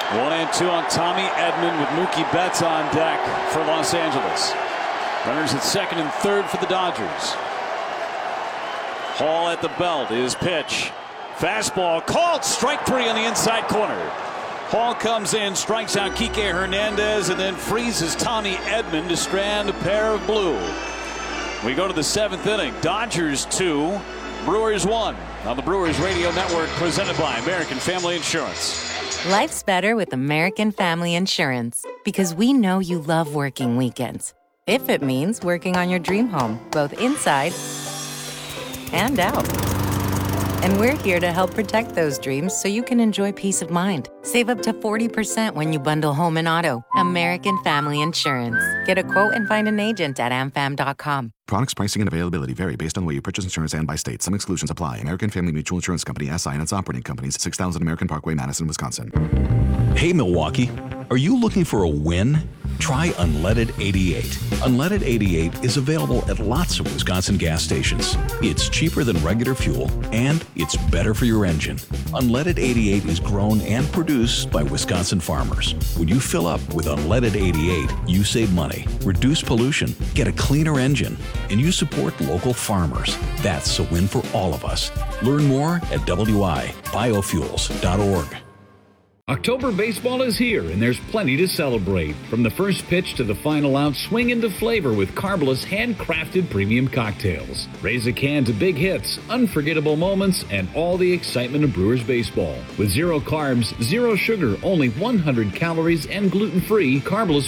1-2 on Tommy Edman with Mookie Betts on deck for Los Angeles. Runners at second and third for the Dodgers. Hall at the belt. His pitch. Fastball called. Strike three on the inside corner. Hall comes in, strikes out Kike Hernandez, and then freezes Tommy Edman to strand a pair of blue. We go to the seventh inning. Dodgers 2, Brewers 1 on the Brewers Radio Network, presented by American Family Insurance. Life's better with American Family Insurance because we know you love working weekends. If it means working on your dream home, both inside and out. And we're here to help protect those dreams so you can enjoy peace of mind. Save up to 40% when you bundle home and auto. American Family Insurance. Get a quote and find an agent at amfam.com. Products, pricing, and availability vary based on where you purchase insurance and by state. Some exclusions apply. American Family Mutual Insurance Company, SI, and its operating companies, 6000 American Parkway, Madison, Wisconsin. Hey, Milwaukee. Are you looking for a win? Try Unleaded 88. Unleaded 88 is available at lots of Wisconsin gas stations. It's cheaper than regular fuel, and it's better for your engine. Unleaded 88 is grown and produced by Wisconsin farmers. When you fill up with Unleaded 88, you save money, reduce pollution, get a cleaner engine, and you support local farmers. That's a win for all of us. Learn more at wibiofuels.org. October baseball is here, and there's plenty to celebrate. From the first pitch to the final out, swing into flavor with Carbolus handcrafted premium cocktails. Raise a can to big hits, unforgettable moments, and all the excitement of Brewers baseball. With 0 carbs, 0 sugar, only 100 calories, and gluten-free, Carbolus